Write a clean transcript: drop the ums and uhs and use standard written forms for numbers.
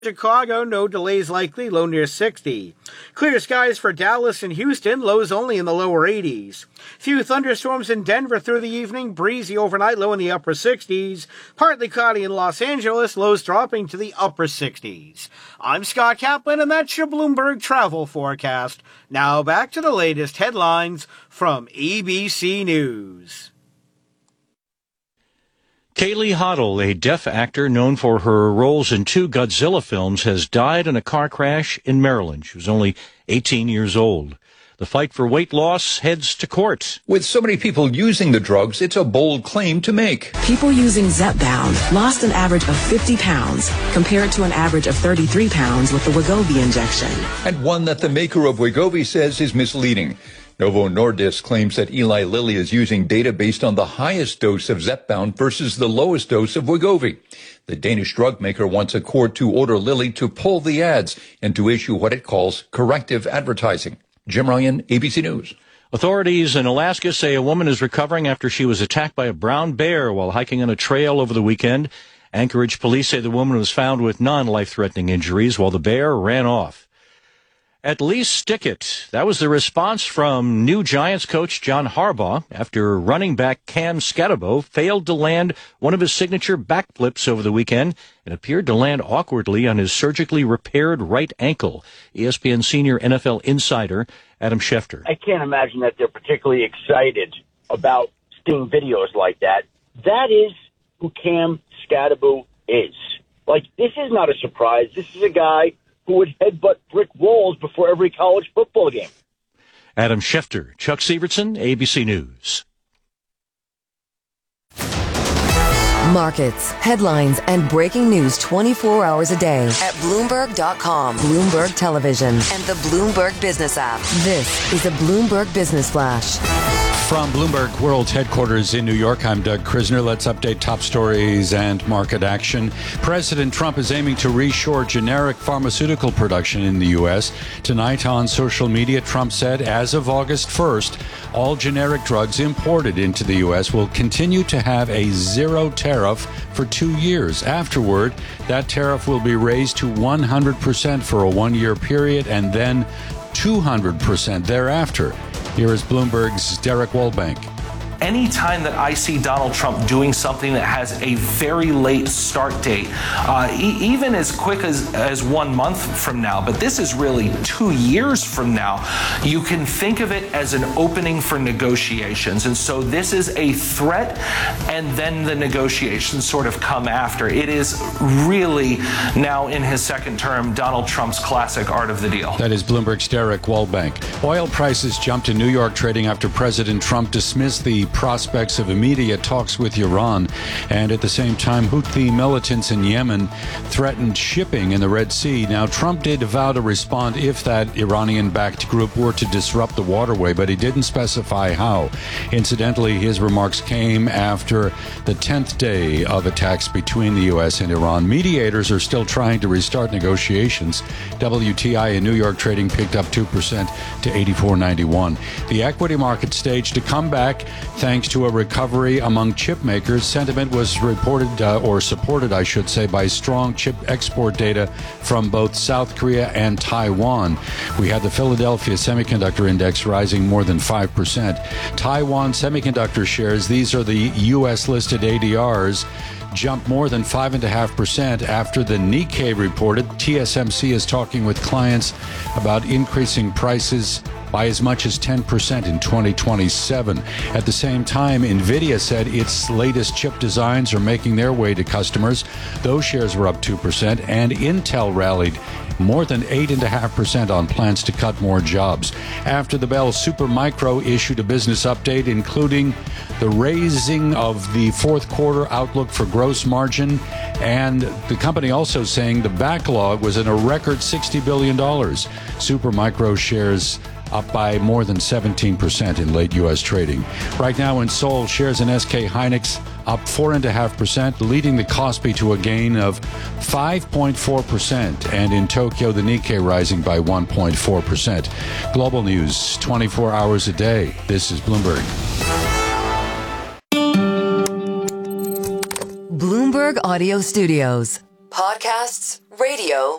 Chicago, no delays likely, low near 60. Clear skies for Dallas and Houston, lows only in the lower 80s. Few thunderstorms in Denver through the evening, breezy overnight, low in the upper 60s. Partly cloudy in Los Angeles, lows dropping to the upper 60s. I'm Scott Kaplan, and that's your Bloomberg travel forecast. Now back to the latest headlines from ABC News. Kaylee Hoddle, a deaf actor known for her roles in 2 Godzilla films, has died in a car crash in Maryland. She was only 18 years old. The fight for weight loss heads to court. With so many people using the drugs, it's a bold claim to make. People using Zepbound lost an average of 50 pounds compared to an average of 33 pounds with the Wegovy injection. And one that the maker of Wegovy says is misleading. Novo Nordisk claims that Eli Lilly is using data based on the highest dose of Zepbound versus the lowest dose of Wegovy. The Danish drug maker wants a court to order Lilly to pull the ads and to issue what it calls corrective advertising. Jim Ryan, ABC News. Authorities in Alaska say a woman is recovering after she was attacked by a brown bear while hiking on a trail over the weekend. Anchorage police say the woman was found with non-life-threatening injuries while the bear ran off. At least stick it. That was the response from new Giants coach John Harbaugh after running back Cam Skattebo failed to land one of his signature backflips over the weekend and appeared to land awkwardly on his surgically repaired right ankle. ESPN senior NFL insider Adam Schefter. I can't imagine that they're particularly excited about seeing videos like that. That is who Cam Skattebo is. Like, this is not a surprise. This is a guy who would headbutt brick walls before every college football game. Adam Schefter, Chuck Severson, ABC News. Markets, headlines, and breaking news 24 hours a day at Bloomberg.com, Bloomberg Television, and the Bloomberg Business app. This is a Bloomberg Business Flash. From Bloomberg World Headquarters in New York, I'm Doug Krisner. Let's update top stories and market action. President Trump is aiming to reshore generic pharmaceutical production in the U.S. Tonight on social media, Trump said as of August 1st, all generic drugs imported into the U.S. will continue to have a zero tariff for 2 years. Afterward, that tariff will be raised to 100% for a 1-year period and then 200% thereafter. Here is Bloomberg's Derek Wallbank. Anytime that I see Donald Trump doing something that has a very late start date, even as quick as 1 month from now, but this is really 2 years from now, you can think of it as an opening for negotiations. And so this is a threat, and then the negotiations sort of come after. It is really now in his second term, Donald Trump's classic art of the deal. That is Bloomberg's Derek Wallbank. Oil prices jumped in New York trading after President Trump dismissed the prospects of immediate talks with Iran, and at the same time Houthi militants in Yemen threatened shipping in the Red Sea. Now, Trump did vow to respond if that Iranian-backed group were to disrupt the waterway, but he didn't specify how. Incidentally, his remarks came after the 10th day of attacks between the U.S. and Iran. Mediators are still trying to restart negotiations. WTI in New York trading picked up 2% to 84.91. The equity market staged a comeback thanks to a recovery among chip makers. Sentiment was reported, or supported, I should say, by strong chip export data from both South Korea and Taiwan. We had the Philadelphia Semiconductor Index rising more than 5%. Taiwan semiconductor shares, these are the U.S.-listed ADRs, jumped more than 5.5% after the Nikkei reported TSMC is talking with clients about increasing prices by as much as 10% in 2027. At the same time, NVIDIA said its latest chip designs are making their way to customers. Those shares were up 2%, and Intel rallied more than 8.5% on plans to cut more jobs. After the bell, Supermicro issued a business update, including the raising of the fourth quarter outlook for gross margin, and the company also saying the backlog was at a record $60 billion. Supermicro shares up by more than 17% in late U.S. trading. Right now in Seoul, shares in SK Hynix up 4.5%, leading the Kospi to a gain of 5.4%. And in Tokyo, the Nikkei rising by 1.4%. Global news 24 hours a day. This is Bloomberg. Bloomberg Audio Studios. Podcasts, radio,